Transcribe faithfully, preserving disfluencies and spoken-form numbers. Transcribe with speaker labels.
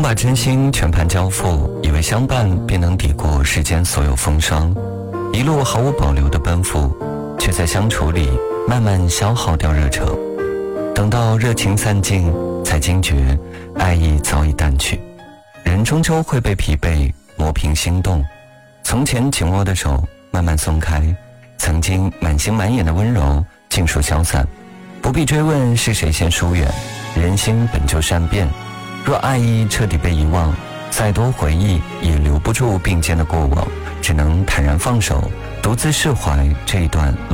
Speaker 1: 把真心全盘交付，以为相伴便能抵过世间所有风霜，一路毫无保留的奔赴，却在相处里慢慢消耗掉热忱。等到热情散尽，才惊觉爱意早已淡去。人终究会被疲惫磨平心动，从前紧握的手慢慢松开，曾经满心满眼的温柔尽数消散。不必追问是谁先疏远，人心本就善变。若爱意彻底被遗忘，再多回忆也留不住并肩的过往，只能坦然放手，独自释怀这一段路。